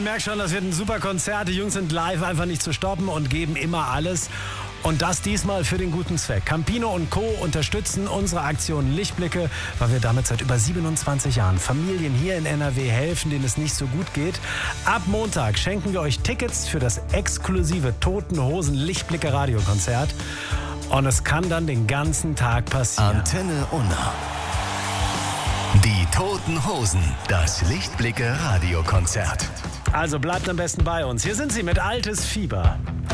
merkt schon, das wird ein super Konzert. Die Jungs sind live einfach nicht zu stoppen und geben immer alles. Und das diesmal für den guten Zweck. Campino und Co. unterstützen unsere Aktion Lichtblicke, weil wir damit seit über 27 Jahren Familien hier in NRW helfen, denen es nicht so gut geht. Ab Montag schenken wir euch Tickets für das exklusive Toten Hosen Lichtblicke Radiokonzert. Und es kann dann den ganzen Tag passieren. Antenne Unna. Die Toten Hosen, das Lichtblicke Radiokonzert. Also bleibt am besten bei uns. Hier sind sie mit Altes Fieber.